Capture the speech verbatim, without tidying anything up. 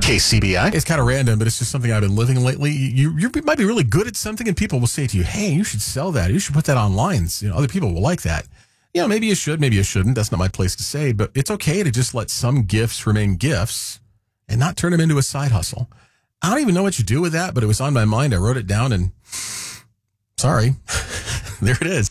K C B I. It's kind of random, but it's just something I've been living lately. You, you might be really good at something, and people will say to you, hey, you should sell that. You should put that online. You know, other people will like that. You know, maybe you should, maybe you shouldn't. That's not my place to say, but it's okay to just let some gifts remain gifts and not turn them into a side hustle. I don't even know what you do with that, but it was on my mind. I wrote it down, and sorry, there it is.